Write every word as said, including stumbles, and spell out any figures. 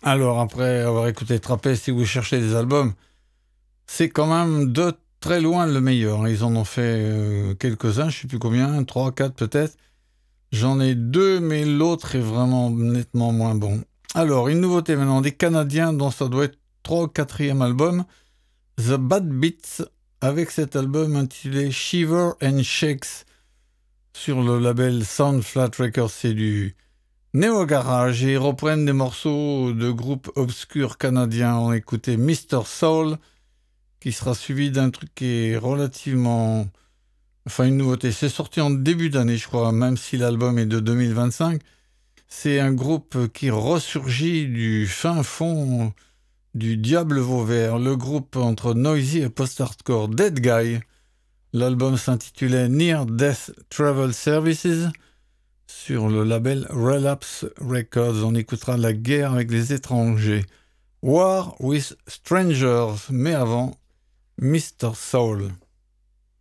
Alors, après avoir écouté Trappist, si vous cherchez des albums, c'est quand même de très loin le meilleur. Ils en ont fait euh, quelques-uns, je ne sais plus combien, trois, quatre peut-être. J'en ai deux, mais l'autre est vraiment nettement moins bon. Alors, une nouveauté maintenant des Canadiens, dont ça doit être trois ou quatrième album, The Bad Beats, avec cet album intitulé Shiver and Shakes, sur le label Sound Flat Records. C'est du néo-garage et ils reprennent des morceaux de groupes obscurs canadiens. On a écouté mister Soul, qui sera suivi d'un truc qui est relativement... Enfin, une nouveauté. C'est sorti en début d'année, je crois, même si l'album est de deux mille vingt-cinq. C'est un groupe qui ressurgit du fin fond du Diable Vauvert, le groupe entre noisy et post-hardcore Dead Guy. L'album s'intitulait Near Death Travel Services sur le label Relapse Records. On écoutera La guerre avec les étrangers, War with Strangers, mais avant, mister Soul.